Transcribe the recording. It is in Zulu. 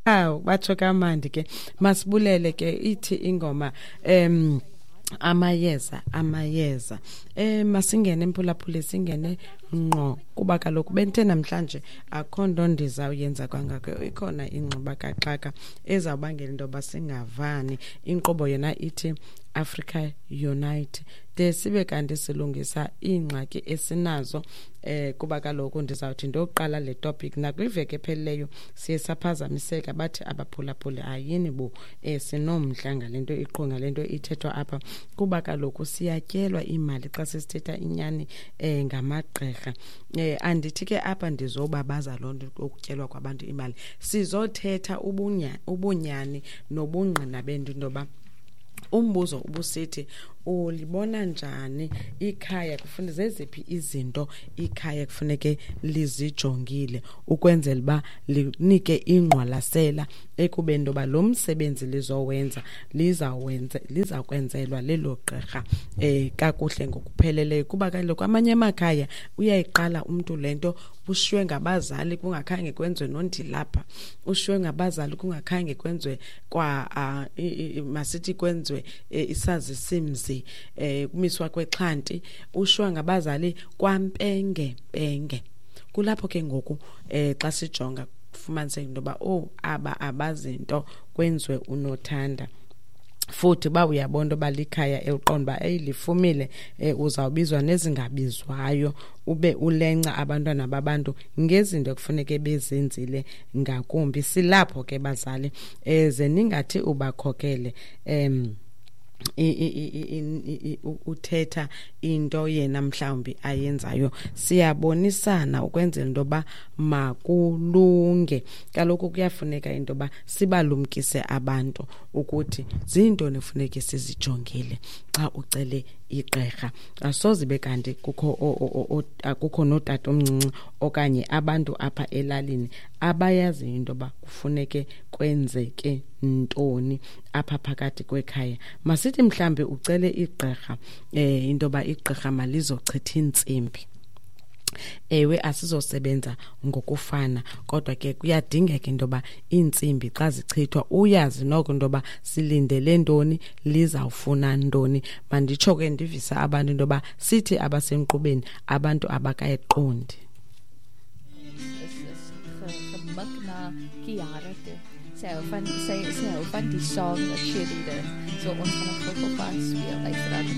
hawu batsho kamandi ke masibulele ke ithi ingoma amayeza masingene emphulaphule singene ngqo kuba kaloku bente namhlanje akho nto ndizawuyenza kangako ikhona ingxuba kaxaka ezawubangela into yoba singavani inkqubo yona ithi Africa Unite de sibe kanti silungisa ingxaki esinazo kuba kaloku ndizawuthi ndoqala le topic nakwiveke ephelileyo siye saphazamiseka bathi abaphulaphuli ayini bo sinomdla ngalento iqhunga lento ithethwa apha kuba kaloku siyatyelwa imali xa sisithetha inyani ngamagqirha andithi ke apha ndizobabaza loo nto okutyelwa kwabantu imali sizothetha ubunyani nobungqina bento intoba umbuzo ubusithi ulibona njani ikhaya kufuneka zeziphi izinto ikhaya kufuneke lizijongile ukwenzela ba linike ingqwalasela ekubeni ndoba lo msebenzi lizowenza lizakwenzelwa lelo gqirha kakuhle ngokupheleleyo kuba kaloku amanye amakhaya uyayiqala umuntu lento ushiywe ngabazali kungakhange kwenziwe nondilapha ushiywe ngabazali kungakhange kwenziwe kwa masithi kwenziwe isazisimzi kumiswa kwexhanti ushiywe ngabazali kwampenge kulapho ke ngoku xa sijonga kufumaniseka intoba aba abazinto kwenziwe unothanda futhi ba uyabona uba likhaya eliqonda elifumile uzawubizwa nezingabizwayo ube ulenca abantwana babantu ngezinto kufuneke bezenzile ngakumbi silapho ke bazali zeningathi ubakhokele uthetha into yena mhlawumbi ayenzayo siyabonisana ukwenzela intoba makulunge kaloku kuyafuneka intoba sibalumkise abantu ukuthi zinto nefuneke sizijongile xa ucele igqirha asoze bekanti akukho notata omncinci okanye abantu apha elalini abayazi intoba kufuneke kwenzeke ntoni apha phakathi kwekhaya masithi mhlambe ucele igqirha intoba igqirha malizochitha intsimbi ewe asizosebenza ngokufana kodwa ke kuyadingeka intoba iintsimbi xa zichithwa uyazi noko intoba silindele ntoni lizawufuna ntoni manditsho ke ndivisa abantu intoba sithi abasenkqubeni abantu abakayiqondi sy hou van die song cheerleader so ons gaan dit gou-gou vas speel luister dan